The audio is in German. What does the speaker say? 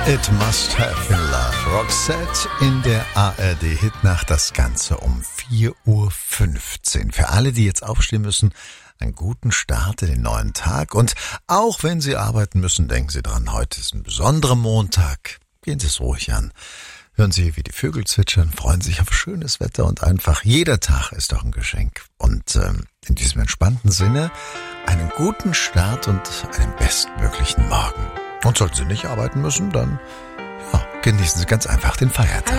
It Must Have Been Love. Roxette in der ARD-Hitnacht, das Ganze um 4:15 Uhr. Für alle, die jetzt aufstehen müssen, einen guten Start in den neuen Tag. Und auch wenn Sie arbeiten müssen, denken Sie dran, heute ist ein besonderer Montag. Gehen Sie es ruhig an. Hören Sie, wie die Vögel zwitschern, freuen sich auf schönes Wetter und einfach jeder Tag ist doch ein Geschenk. Und in diesem entspannten Sinne einen guten Start und einen bestmöglichen Morgen. Und sollten Sie nicht arbeiten müssen, dann genießen Sie ganz einfach den Feiertag.